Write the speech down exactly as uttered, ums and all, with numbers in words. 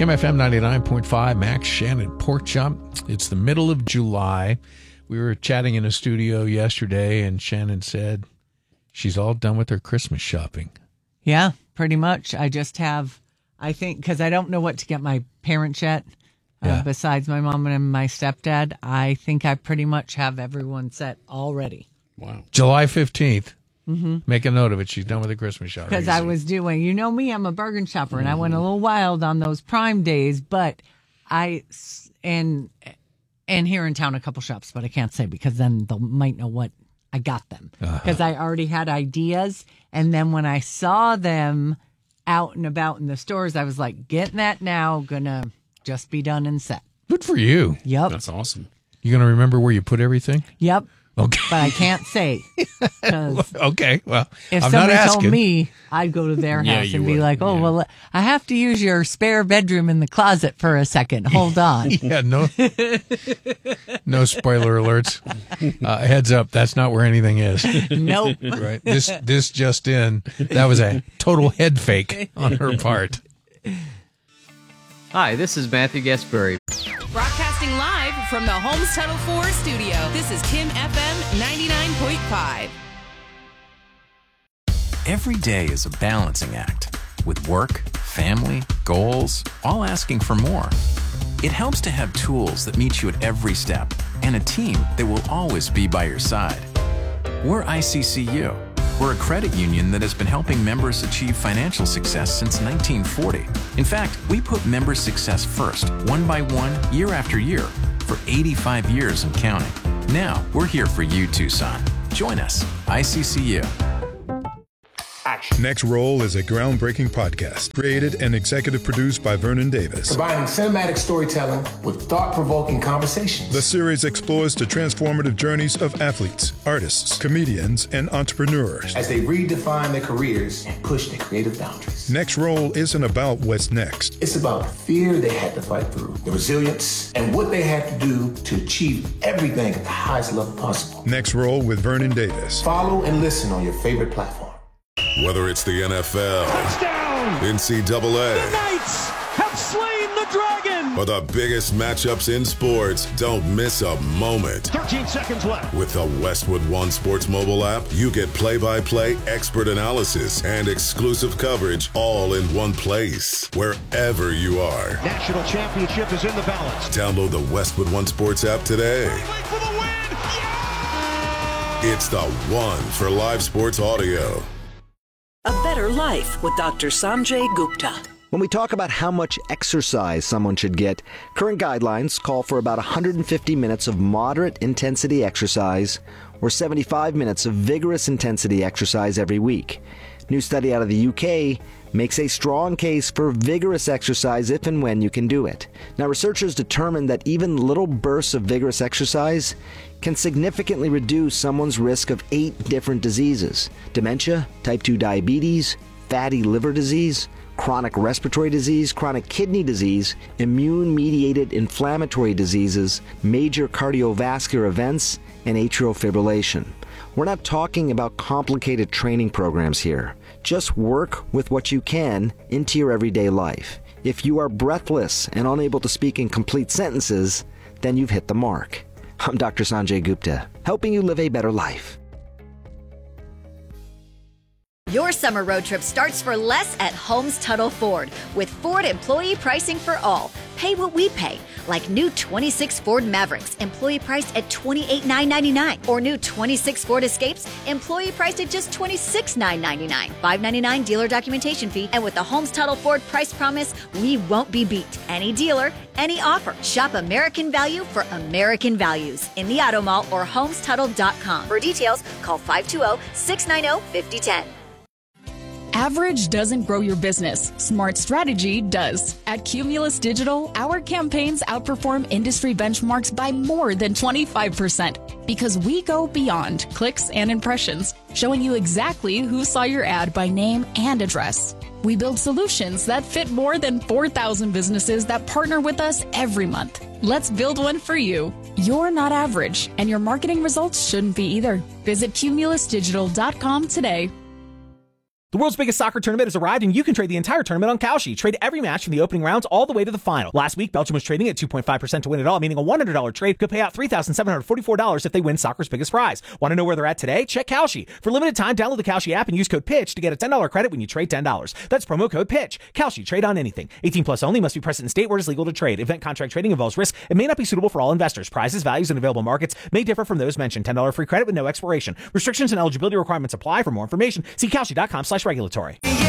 Kim F M ninety-nine point five, Max Shannon Pork Chop. It's the middle of July. We were chatting in a studio yesterday, and Shannon said she's all done with her Christmas shopping. Yeah, pretty much. I just have, I think, because I don't know what to get my parents yet, Yeah. uh, besides my mom and my stepdad. I think I pretty much have everyone set already. Wow. July fifteenth. Mm-hmm. Make a note of it. She's done with the Christmas shopping. Because I was doing, you know me, I'm a bargain shopper, and I went a little wild on those Prime days, but I, and and here in town a couple shops, but I can't say because then they might know what I got them. Because uh-huh. I already had ideas, and then when I saw them out and about in the stores, I was like, getting that now, gonna just be done and set. Good for you. Yep. That's awesome. You going to remember where you put everything? Yep. Okay. But I can't say. Okay, well, if I'm somebody not asking. told me, I'd go to their Yeah, house you and be would. like, oh, Yeah. well, I have to use your spare bedroom in the closet for a second. Hold on. Yeah, no no spoiler alerts. Uh, heads up, that's not where anything is. Nope. Right. This this just in, that was a total head fake on her part. Hi, this is Matthew Guestbury. Broadcasting live from the Holmes Tuttle Ford studio. This is Kim F M ninety-nine point five. Every day is a balancing act with work, family, goals, all asking for more. It helps to have tools that meet you at every step and a team that will always be by your side. We're I C C U. We're a credit union that has been helping members achieve financial success since nineteen forty. In fact, we put member success first, one by one, year after year, for eighty-five years and counting. Now, we're here for you, Tucson. Join us, I C C U. Next Roll is a groundbreaking podcast created and executive produced by Vernon Davis. Combining cinematic storytelling with thought-provoking conversations. The series explores the transformative journeys of athletes, artists, comedians, and entrepreneurs as they redefine their careers and push their creative boundaries. Next Roll isn't about what's next. It's about the fear they had to fight through, the resilience, and what they had to do to achieve everything at the highest level possible. Next Roll with Vernon Davis. Follow and listen on your favorite platform. Whether it's the N F L, touchdown, N C double A, the Knights have slain the dragon, or the biggest matchups in sports, don't miss a moment. thirteen seconds left. With the Westwood One Sports mobile app, you get play-by-play, expert analysis, and exclusive coverage all in one place, wherever you are. National championship is in the balance. Download the Westwood One Sports app today. For the win. Yeah! It's the one for live sports audio. A Better Life with Doctor Sanjay Gupta. When we talk about how much exercise someone should get, current guidelines call for about one hundred fifty minutes of moderate intensity exercise or seventy-five minutes of vigorous intensity exercise every week. New study out of the U K makes a strong case for vigorous exercise if and when you can do it. Now, researchers determined that even little bursts of vigorous exercise can significantly reduce someone's risk of eight different diseases: dementia, type two diabetes, fatty liver disease, chronic respiratory disease, chronic kidney disease, immune-mediated inflammatory diseases, major cardiovascular events, and atrial fibrillation. We're not talking about complicated training programs here. Just work with what you can into your everyday life. If you are breathless and unable to speak in complete sentences, then you've hit the mark. I'm Doctor Sanjay Gupta, helping you live a better life. Your summer road trip starts for less at Holmes Tuttle Ford with Ford employee pricing for all. Pay what we pay, like new twenty-six Ford Mavericks, employee priced at twenty-eight thousand nine hundred ninety-nine dollars, or new twenty-six Ford Escapes, employee priced at just twenty-six thousand nine hundred ninety-nine dollars. five hundred ninety-nine dollars dealer documentation fee, and with the Holmes Tuttle Ford price promise, we won't be beat. Any dealer, any offer. Shop American Value for American values in the Auto Mall or homes tuttle dot com. For details, call five two zero, six nine zero, five zero one zero. Average doesn't grow your business. Smart strategy does. At Cumulus Digital, our campaigns outperform industry benchmarks by more than twenty-five percent because we go beyond clicks and impressions, showing you exactly who saw your ad by name and address. We build solutions that fit more than four thousand businesses that partner with us every month. Let's build one for you. You're not average, and your marketing results shouldn't be either. Visit cumulus digital dot com today. The world's biggest soccer tournament has arrived, and you can trade the entire tournament on Kalshi. Trade every match from the opening rounds all the way to the final. Last week, Belgium was trading at two point five percent to win it all, meaning a one hundred dollars trade could pay out three thousand seven hundred forty-four dollars if they win soccer's biggest prize. Want to know where they're at today? Check Kalshi. For limited time, download the Kalshi app and use code PITCH to get a ten dollars credit when you trade ten dollars. That's promo code PITCH. Kalshi. Trade on anything. eighteen plus only. Must be present in state where it is legal to trade. Event contract trading involves risk and may not be suitable for all investors. Prizes, values, and available markets may differ from those mentioned. ten dollars free credit with no expiration. Restrictions and eligibility requirements apply. For more information, see Kalshi dot com slash regulatory.